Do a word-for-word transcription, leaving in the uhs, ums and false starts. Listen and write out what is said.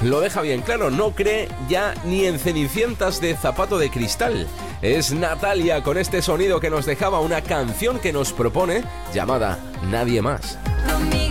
lo deja bien claro, no cree ya ni en cenicientas de zapato de cristal. Es Natalia con este sonido que nos dejaba una canción que nos propone llamada Nadie Más. Conmigo